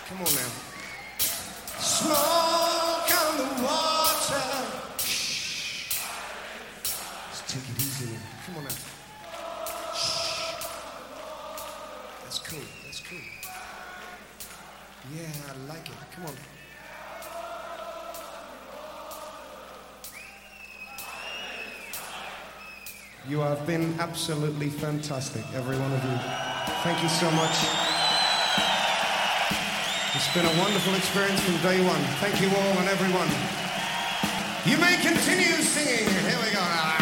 Come on now. Smoke on the water. Shh. Just take it easy now. Come on now. Shh. That's cool. That's cool. Yeah, I like it. Come on. You have been absolutely fantastic, every one of you. Thank you so much. It's been a wonderful experience from day one. Thank you all and everyone. You may continue singing. Here we go now.